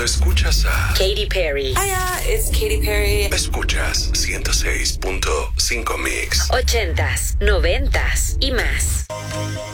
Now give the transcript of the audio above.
escuchas a Katy Perry. Hiya, it's Katy Perry. Escuchas 106.5 Mix. 80s, 90s y más.